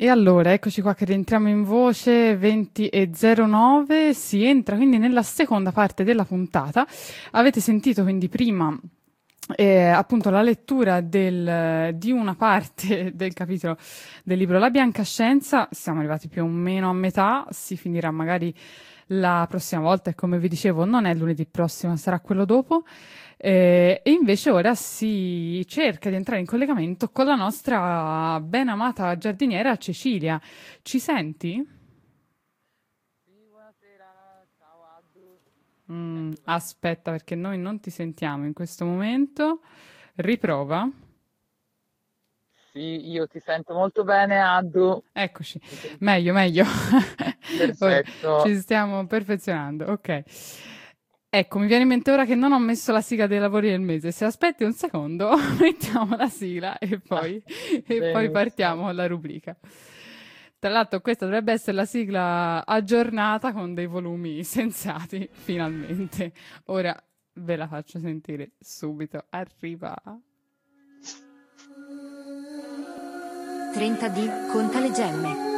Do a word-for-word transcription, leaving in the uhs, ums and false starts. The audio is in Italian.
E allora, eccoci qua che rientriamo in voce venti e zero nove, si entra quindi nella seconda parte della puntata. Avete sentito quindi prima eh, appunto la lettura del- di una parte del capitolo del libro La Bianca Scienza, siamo arrivati più o meno a metà, si finirà magari la prossima volta e come vi dicevo non è lunedì prossimo, sarà quello dopo. Eh, e invece ora si cerca di entrare in collegamento con la nostra ben amata giardiniera Cecilia. Ci senti? Sì, buonasera, ciao Addu. Ti Mm, sento bene? aspetta, perché noi non ti sentiamo in questo momento. Riprova. Sì, io ti sento molto bene, Addu. Eccoci. Mi senti? Meglio, meglio. Ora Perfetto. ci stiamo perfezionando. Ok. Ecco, mi viene in mente ora che non ho messo la sigla dei lavori del mese. Se aspetti un secondo, mettiamo la sigla e Ah, poi, e poi benissimo. partiamo alla rubrica. Tra l'altro, questa dovrebbe essere la sigla aggiornata con dei volumi sensati, finalmente. Ora ve la faccio sentire subito. Arriva. trenta D conta le gemme.